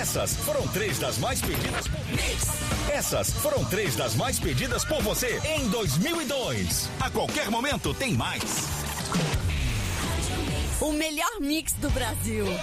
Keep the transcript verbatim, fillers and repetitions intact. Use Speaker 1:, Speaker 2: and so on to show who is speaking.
Speaker 1: Essas foram três das mais pedidas por Mix. Essas foram três das mais pedidas por você em dois mil e dois. A qualquer momento tem mais.
Speaker 2: O melhor mix do Brasil.